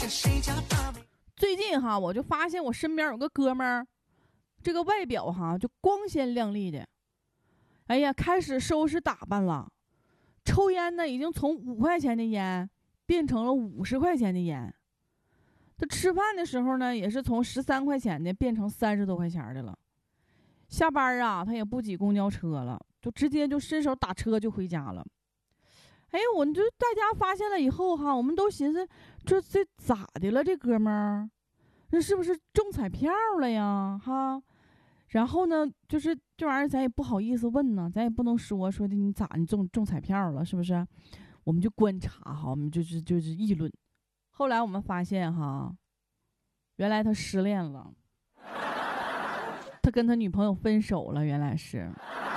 最近哈，我就发现我身边有个哥们儿，这个外表哈就光鲜亮丽的，哎呀，开始收拾打扮了。抽烟呢，已经从5块钱的烟变成了50块钱的烟。他吃饭的时候呢，也是从13块钱的变成30多块钱的了。下班啊，他也不挤公交车了，就直接就伸手打车就回家了。哎，我就大家发现了以后哈，我们都寻思，这咋的了？这哥们儿，这是不是中彩票了呀？哈，然后呢，就是这玩意儿咱也不好意思问呢，咱也不能说的你咋你中彩票了，是不是？我们就观察哈，我们就是议论。后来我们发现哈，原来他失恋了，他跟他女朋友分手了，原来是。